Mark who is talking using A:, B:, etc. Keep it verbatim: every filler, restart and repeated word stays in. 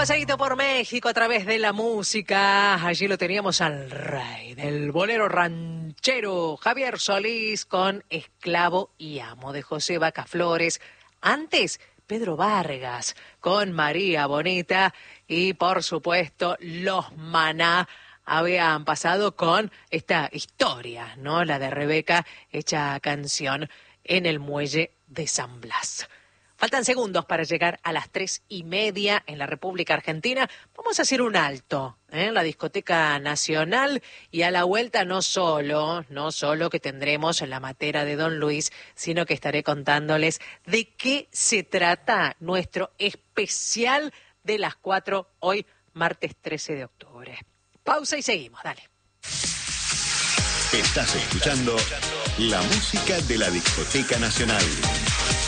A: paseíto por México a través de la música. Allí lo teníamos al rey del bolero ranchero, Javier Solís, con Esclavo y Amo, de José Vaca Flores. Antes, Pedro Vargas, con María Bonita. Y, por supuesto, Los Maná habían pasado con esta historia, ¿no? La de Rebeca, hecha canción en el muelle de San Blas. Faltan segundos para llegar a las tres y media en la República Argentina. Vamos a hacer un alto ¿eh? en la Discoteca Nacional, y a la vuelta no solo, no solo que tendremos la matera de Don Luis, sino que estaré contándoles de qué se trata nuestro especial de las cuatro, hoy martes trece de octubre. Pausa y seguimos, dale.
B: Estás escuchando la música de la Discoteca Nacional.